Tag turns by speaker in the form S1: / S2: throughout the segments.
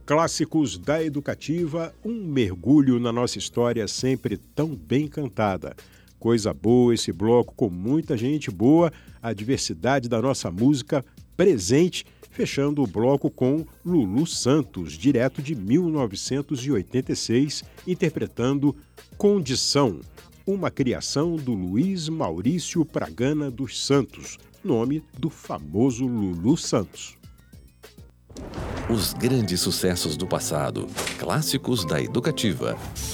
S1: Clássicos da Educativa, um mergulho na nossa história sempre tão bem cantada. Coisa boa esse bloco com muita gente boa, a diversidade da nossa música presente, fechando o bloco com Lulu Santos, direto de 1986, interpretando Condição, uma criação do Luiz Maurício Pragana dos Santos, nome do famoso Lulu Santos.
S2: Os grandes sucessos do passado, clássicos da Educativa.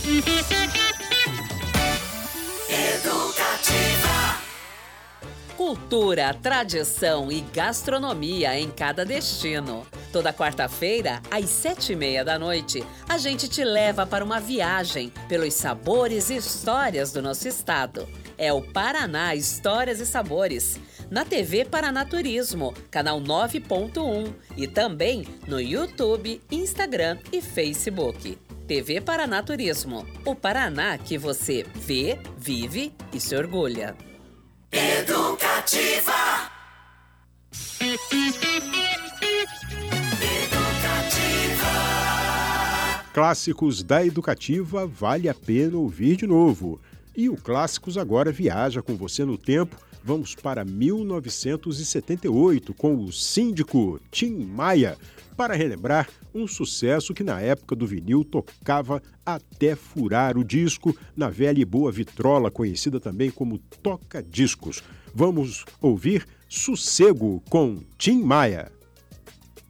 S3: Cultura, tradição e gastronomia em cada destino. Toda quarta-feira, às 19h30, a gente te leva para uma viagem pelos sabores e histórias do nosso estado. É o Paraná Histórias e Sabores, na TV Paraná Turismo, canal 9.1 e também no YouTube, Instagram e Facebook. TV Paraná Turismo, o Paraná que você vê, vive e se orgulha.
S4: Educativa.
S1: Clássicos da Educativa, vale a pena ouvir de novo. E o Clássicos agora viaja com você no tempo. Vamos para 1978 com o síndico Tim Maia, para relembrar um sucesso que na época do vinil tocava até furar o disco na velha e boa vitrola, conhecida também como toca-discos. Vamos ouvir Sossego com Tim Maia.